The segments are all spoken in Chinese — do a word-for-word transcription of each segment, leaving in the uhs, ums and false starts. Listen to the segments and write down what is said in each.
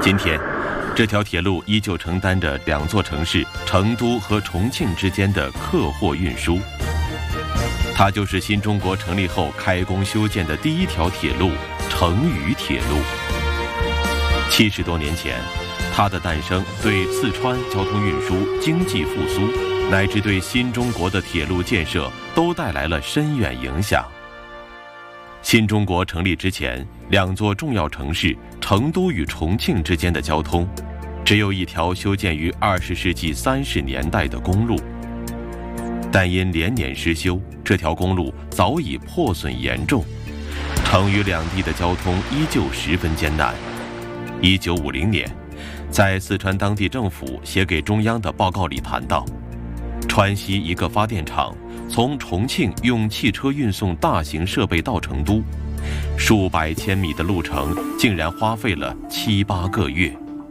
今天，这条铁路依旧承担着两座城市成都和重庆之间的客货运输。它就是新中国成立后开工修建的第一条铁路——成渝铁路。七十多年前，它的诞生对四川交通运输、经济复苏，乃至对新中国的铁路建设都带来了深远影响。新中国成立之前，两座重要城市成都与重庆之间的交通，只有一条修建于二十世纪三十年代的公路，但因连年失修，这条公路早已破损严重，成渝两地的交通依旧十分艰难。一九五零年，在四川当地政府写给中央的报告里谈到，川西一个发电厂从重庆用汽车运送大型设备到成都，数百千米的路程竟然花费了七八个月。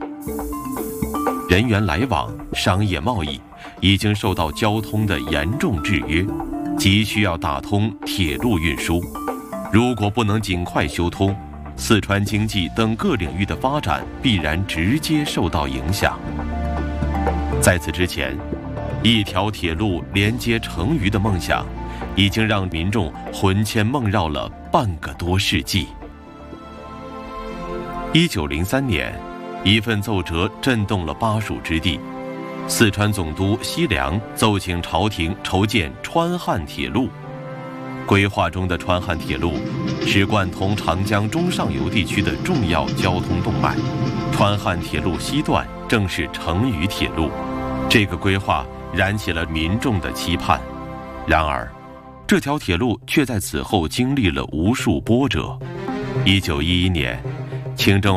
人员来往、商业贸易已经受到交通的严重制约，急需要打通铁路运输。如果不能尽快修通，四川经济等各领域的发展必然直接受到影响。在此之前，一条铁路连接成渝的梦想，已经让民众魂牵梦绕了半个多世纪。一九零三年，一份奏折震动了巴蜀之地，四川总督西凉奏请朝廷筹建川汉铁路。规划中的川汉铁路是贯通长江中上游地区的重要交通动脉，川汉铁路西段正是成渝铁路。这个规划燃起了民众的期盼，然而，这条铁路却在此后经历了无数波折。一九一一年，清政